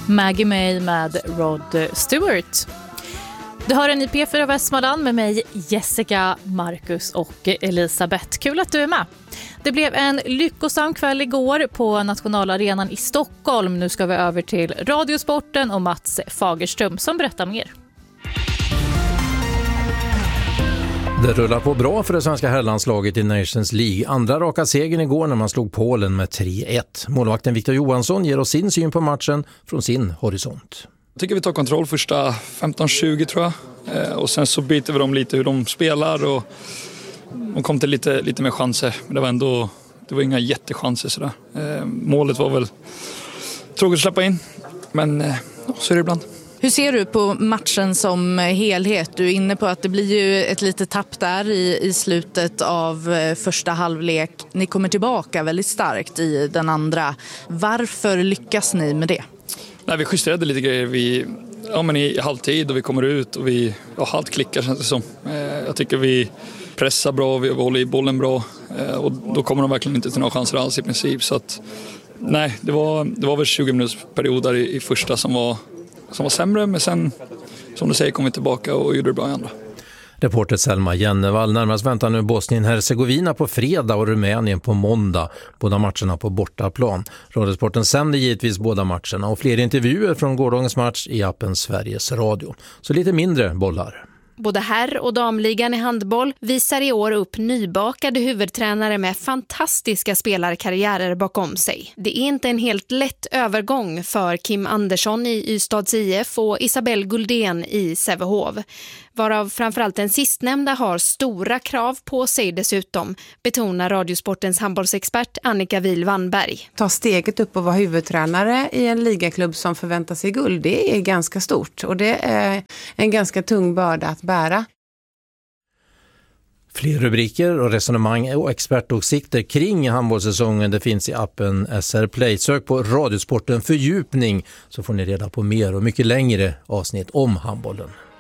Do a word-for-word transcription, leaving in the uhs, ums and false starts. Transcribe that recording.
Maggie May med Rod Stewart. Du har en I P fyra Västmanland med mig, Jessica, Marcus och Elisabeth. Kul att du är med. Det blev en lyckosam kväll igår på Nationalarenan i Stockholm. Nu ska vi över till Radiosporten och Mats Fagerström som berättar mer. Det rullar på bra för det svenska herrlandslaget i Nations League. Andra raka segern igår när man slog Polen med tre ett. Målvakten Victor Johansson ger oss sin syn på matchen från sin horisont. Jag tycker vi tar kontroll första femton tjugo tror jag. Eh, och sen så byter vi dem lite hur de spelar och de kom till lite, lite mer chanser. Men det var ändå det var inga jättechanser sådär. Eh, målet var väl tråkigt att släppa in. Men eh, så är det ibland. Hur ser du på matchen som helhet? Du är inne på att det blir ju ett litet tapp där i, i slutet av första halvlek. Ni kommer tillbaka väldigt starkt i den andra. Varför lyckas ni med det? Nej, vi justerade lite grejer vi, ja, men i halvtid och vi kommer ut och vi ja, halvt klickar känns det som. Eh, jag tycker vi pressar bra, vi håller i bollen bra eh, och då kommer de verkligen inte till några chanser alls i princip. Så att, nej, det var, det var väl tjugo minuters perioder i, i första som var som var sämre, men sen som du säger kom vi tillbaka och gjorde det bra i andra. Reporter Selma Jennevall. Närmast väntar nu Bosnien-Hercegovina på fredag och Rumänien på måndag. Båda matcherna på bortaplan. Radiosporten sänder givetvis båda matcherna och fler intervjuer från gårdagens match i appen Sveriges Radio. Så lite mindre bollar. Både herr- och damligan i handboll visar i år upp nybakade huvudtränare med fantastiska spelarkarriärer bakom sig. Det är inte en helt lätt övergång för Kim Andersson i Ystads I F och Isabelle Guldén i Sävehof. Varav framförallt den sistnämnda har stora krav på sig dessutom, betonar Radiosportens handbollsexpert Annika Wihl-Wannberg. Ta steget upp och vara huvudtränare i en ligaklubb som förväntar sig guld, det är ganska stort och det är en ganska tung börda att bära. Fler rubriker och resonemang och expertåsikter kring handbollssäsongen det finns i appen S R Play. Sök på Radiosporten fördjupning så får ni reda på mer och mycket längre avsnitt om handbollen.